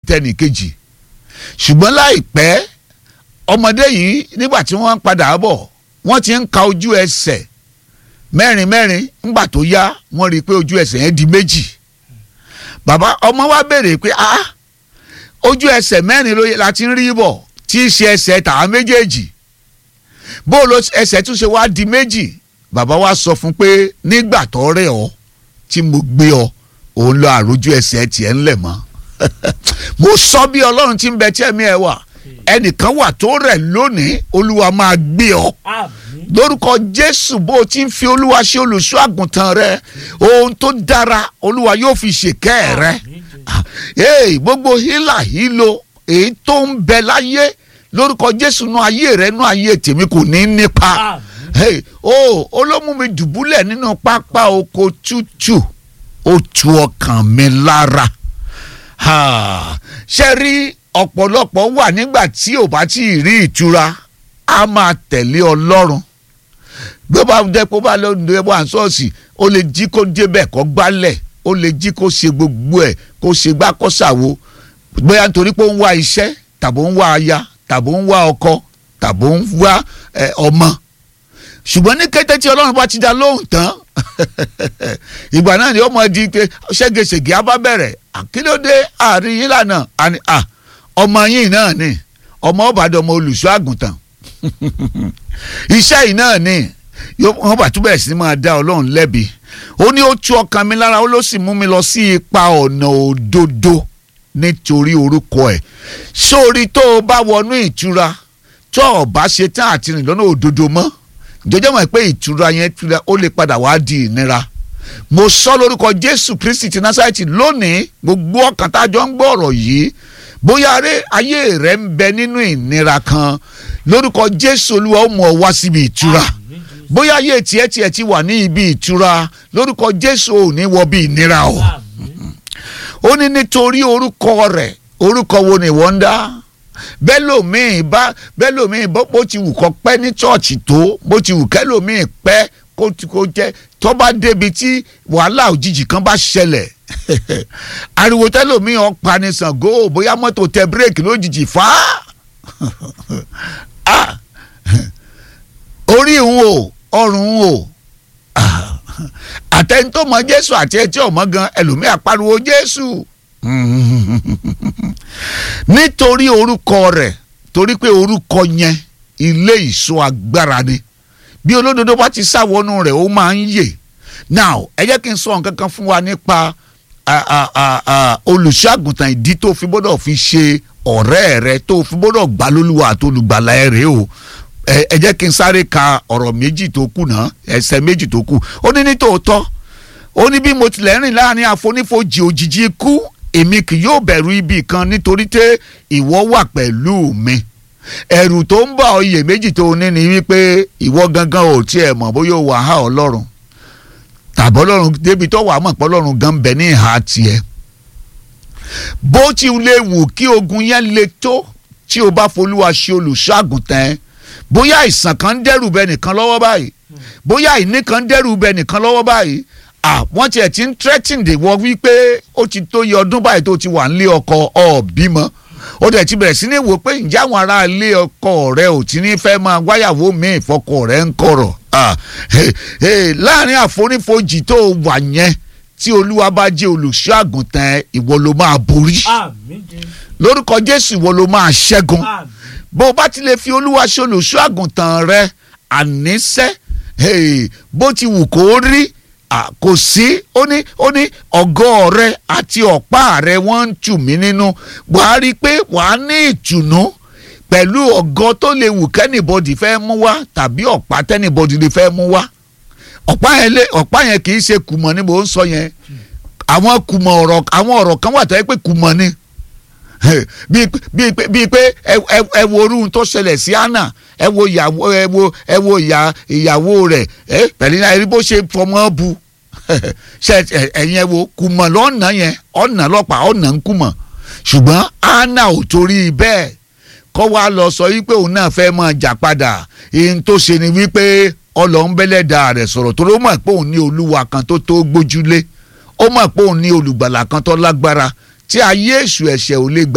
tẹnìkejì. Ṣùgbọ́n láìpẹ́ ọmọdé yìí nígbà tí wọ́n ń padà bọ̀ wọ́n ti ń ka ojú ẹsẹ̀ mẹ́rin ńgbà tó yá wọ́n rí i pé ojú ẹsẹ̀ yẹn di méjì. Bàbá ọmọ wa béèrè pé ojú ẹsẹ̀ mẹ́rin ló la ti ń rí bọ̀ tí í ṣe ẹsẹ̀ tàwa méjèèjì bó ló ẹsẹ̀ tún ṣe wá di méjì. Bàbá wa sọ fún pé nígbà tó rẹ̀ ọ́ tí mo gbé ọ òun lọ àròjù ẹsẹ̀ tiẹ̀ ńlẹ̀ mọ́. Mo sọ bí Ọlọ́run tí ń bẹ tí ẹ̀mí ẹ wà ẹnìkan wà tó rẹ̀ lónìí Olúwa máa gbé ọ lórúkọ Jésù. Bó o ti ń fi Olúwa ṣe olùṣọ́ àgùntàn rẹ ohun tó dára Olúwa yóò fi ṣèkẹ́ rẹ. Gbogbo hílà hílo èyí tó ń bẹ láyé lórúkọ Jésù nú ayé rẹ nú ayé tèmi kò ní nípa. Olómú mi dùbúlẹ̀ nínú pápá oko tútù ó tu ọkàn mi lára. Ṣé rí ọ̀pọ̀lọpọ̀ wà nígbà tí ò bá tí ì rí ìtura a máa tẹ̀lé Ọlọ́run. Bí ó bá jẹ́ pé ó bá lọ́dún ẹ̀bùn àǹsọ́ọ̀sì ó lè jí kó débẹ̀ kó gbálẹ̀ ó lè jí kó ṣe gbogbo ẹ̀ kó ṣe gbá kó ṣàwo bóyá nítorí pé ó ń wá iṣẹ́ tàbí ó ń wá aya tàbí ó ń wá ọkọ tàbí ó ń wá ọmọ. Ṣùgbọ́n ní kété tí Ọlọ́run bá ti dá lóhùn tán ìgbà náà ni ó mọ̀ di pé ṣégeṣègé á bá bẹ̀rẹ̀. Àkílódé àárín yín lànà ọmọ yín náà ni ọmọ ọbàdàn olùṣọ́ àgùntàn iṣẹ́ yìí náà ni wọ́n bá túbọ̀ sí máa dá Ọlọ́run lẹ́bi. Ó ní ó tú ọkàn mi lára ó ló sì mú mi lọ sí ipa ọ̀nà òdodo nítorí orúkọ ẹ̀. Sórí tó o bá wọnú ìtura tó o bá ṣe tán àti rìn lọ́nà òdodo mọ́ jọjọ́ mọ̀ pé ìtura yẹn ó lè padà wá di ìnira. Mo sọ lórúkọ Jésù Kristi ti Násárẹ́tì lónìí gbogbo ọkàn tá a jọ ń gbọ́ ọ̀rọ̀ yìí bóyá ayé rẹ̀ ń bẹ nínú ìnira kan lórúkọ Jésù Olúwa ó mú ọ wá síbi ìtura. Bóyá ayé tiẹ̀ ti wà ní ibi ìtura lórúkọ Jésù ò ní wọ bí ìnira o. Ó ní nítorí orúkọ rẹ̀ orúkọ wo ni wọ́n ń dá bẹ́lòmíì bó ti wù kó pẹ́ ní chọ́ọ̀chì tó bó ti wù kẹ́lòmíì pẹ́ kó jẹ́ tó bá débi tí wàhálà òjijì kan bá ṣẹlẹ̀ ariwo tẹ́lòmíì ọ̀pá ní Ṣàngó bóyá mọ́tò tẹ bírèkì lójijì fà á orí ń wò ọrùn ń wò àtẹ̀ntó mọ Jésù àti ẹtí ọmọ gan ẹlòmíì apariwo Jésù nítorí orúkọ rẹ̀ torí pé orúkọ yẹn ilé ìṣọ́ agbára ni bí olódodo bá ti sáwọnú rẹ̀ ó máa ń yè. Now ẹ jẹ́ kí n sọ nǹkan kan fún wa nípa olùṣọ́ àgùntàn ìdí tó fi gbọ́dọ̀ fi ṣe ọ̀rẹ́ rẹ tó fi gbọ́dọ̀ gbà lólúwa àti olùgbàlà ẹ rèé o. Ẹ jẹ́ kí n sáré ka ọ̀rọ̀ méjì tó kù náà ẹsẹ̀ méjì tó kù. Ó ní nítòótọ́ ó ní bí mo tilẹ̀ rìn láàrin àfonífojì òjìji ikú èmi kì yóò bẹ̀rù ibi kan nítorí tẹ́ ìwọ wà pẹ̀lú mi. Ẹ̀rù tó ń bá ọ iyèméjì tó ní ni wípé ìwọ gangan ò tiẹ̀ mọ̀ bóyá ó wà á Ọlọ́run tàbí Ọlọ́run débi tó wà á mọ̀ pé Ọlọ́run gan bẹ ní ìhà tiẹ̀. Bó ti lè wù kí ogun yẹn le tó tí o bá folúwa ṣe olùṣọ́ àgùntàn bóyá àìsàn kan ń dẹ́rù bẹ nìkan lọ́wọ́ báyìí bóyá àìní kan ń dẹ́rù bẹ nìkan lọ́wọ́ báyìí wọ́n tiẹ̀ ti ń threaten dè wọ́ wípé ó ti tó yẹ ọdún báyìí tó ti wà nílé ọkọ ọ̀ bímọ ó dẹ̀ ti bẹ̀rẹ̀ sí ní wò pé ǹjẹ́ àwọn ará ilé ọkọ rẹ ò ti ní fẹ́ máa wáyàwó míì fọkọ rẹ ń kọ̀rọ̀ láàrin àfonífojì tó wà yẹn tí Olúwa bá jẹ́ olùṣọ́ àgùntàn ìwọ ló máa borí lórúkọ Jésù ìwọ ló máa ṣẹ́gun bó o bá ti lè fi Olúwa ṣe olùṣọ́ àgùntàn rẹ àníṣẹ́ bó ti wù kó rí kò sí ó ní ọ̀gọ́ rẹ àti ọ̀pá rẹ wọ́n ń tù mí nínú wàá rí i pé wàá ní ìtùnú pẹ̀lú ọ̀gọ́ tó lè wù kẹ́nìbọ̀dì fẹ́ mú wá tàbí ọ̀pá tẹ́nìbọ̀dì lè fẹ́ mú wá ọ̀pá yẹn kì í ṣe kùmọ̀ ni mò ń sọ yẹn àwọn ọ̀rọ̀ kan wà tó yẹ pé kùmọ̀ ni bíi pé ẹ wo orú tó ṣẹlẹ̀ sí Hánà ẹ wo ìyàwó rẹ̀ pẹ̀lú ẹ̀rí bó ṣe fọmọ́ bu ẹ̀yin ẹ wo kùmọ̀ lọ́nà yẹn ọ̀nà lọ́pàá ọ̀nà ń kùmọ̀ ṣùgbọ́n Hánà ò torí bẹ́ẹ̀ kọ́ wa lọ sọ wípé òun náà fẹ́ máa jà padà ihun tó ṣe ni wípé ọlọ́nbẹ́lẹ́dà rẹ̀ sọ̀rọ̀ tó ló mọ̀ pé òun ní olúwa kan tó gbójúlé ó mọ̀ pé òun ní olùgbàlà kan tó lágbára tí ayé èṣù ẹ̀ṣẹ̀ ò lè gbà